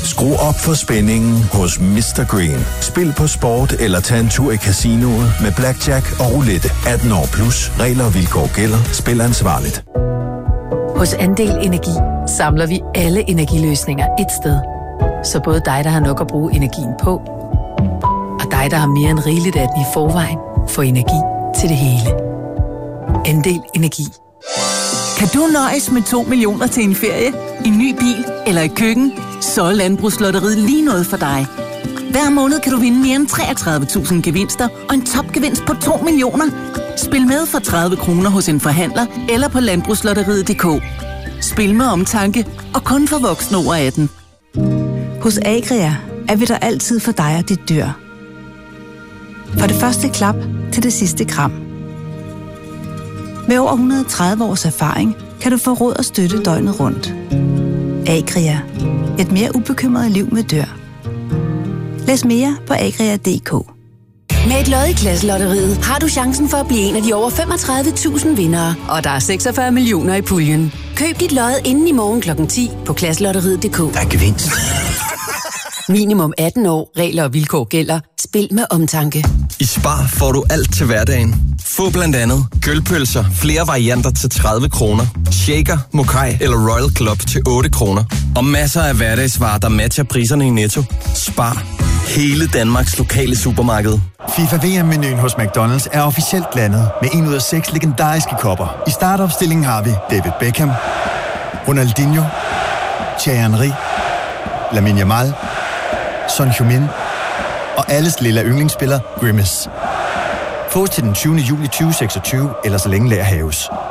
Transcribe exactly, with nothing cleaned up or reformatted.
Skru op for spændingen hos mister Green. Spil på sport eller tag en tur i casinoet med blackjack og roulette. atten år plus. Regler og vilkår gælder. Spil ansvarligt. Hos Andel Energi samler vi alle energiløsninger ét sted. Så både dig, der har nok at bruge energien på, og dig, der har mere end rigeligt af den i forvejen, får energi til det hele. Andel Energi. Kan du nøjes med to millioner til en ferie, en ny bil eller et køkken? Så er Landbrugslotteriet lige noget for dig. Hver måned kan du vinde mere end treogtredive tusind gevinster og en topgevinst på to millioner. Spil med for tredive kroner hos en forhandler eller på landbrugslotteriet punktum d k. Spil med omtanke og kun for voksne over atten. Hos Agria er vi der altid for dig og dit dyr. Fra det første klap til det sidste kram. Med over et hundrede og tredive års erfaring kan du få råd og støtte døgnet rundt. Agria. Et mere ubekymret liv med dyr. Læs mere på agria punktum d k. Med et lod i Klasselotteriet har du chancen for at blive en af de over femogtredive tusind vindere. Og der er seksogfyrre millioner i puljen. Køb dit lod inden i morgen klokken ti på klasselotteriet punktum d k. Der er gevinst. Minimum atten år. Regler og vilkår gælder. Spil med omtanke. I Spar får du alt til hverdagen. Få blandt andet gølpølser, flere varianter til tredive kroner, shaker, mokai eller Royal Club til otte kroner. Og masser af hverdagsvarer, der matcher priserne i Netto. Spar. Hele Danmarks lokale supermarked. FIFA V M-menuen hos McDonald's er officielt landet med en ud af seks legendariske kopper. I startopstillingen har vi David Beckham, Ronaldinho, Thierry Henry, Lamine Yamal, Son Heung-min og alles lille yndlingsspiller Grimace. Fås til den tyvende juli tyve seksogtyve, eller så længe lager haves.